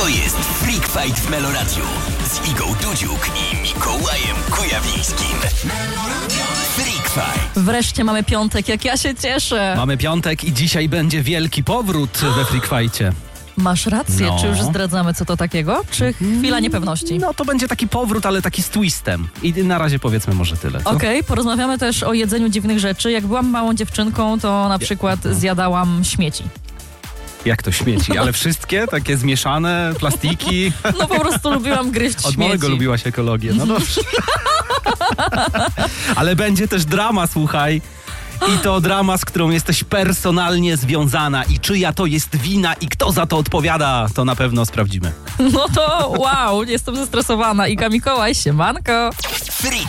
To jest Freak Fight w Meloradiu z Igą Dudziuk i Mikołajem Kujawińskim. Freak Fight. Wreszcie mamy piątek, jak ja się cieszę. Mamy piątek i dzisiaj będzie wielki powrót we Freak Fightie. Masz rację, No. czy już zdradzamy co to takiego? Czy chwila niepewności? No to będzie taki powrót, ale taki z twistem. I na razie powiedzmy może tyle. Co? Okej, porozmawiamy też o jedzeniu dziwnych rzeczy. Jak byłam małą dziewczynką, to na przykład zjadałam śmieci. Jak to śmieci? Ale wszystkie? Takie zmieszane, plastiki? No po prostu lubiłam gryźć Od śmieci. małego lubiłaś ekologię. No dobrze. Ale będzie też drama, słuchaj. I to drama, z którą jesteś personalnie związana. I czyja to jest wina i kto za to odpowiada, to na pewno sprawdzimy. No to wow, jestem zestresowana. Iga Mikołaj, siemanko. Freak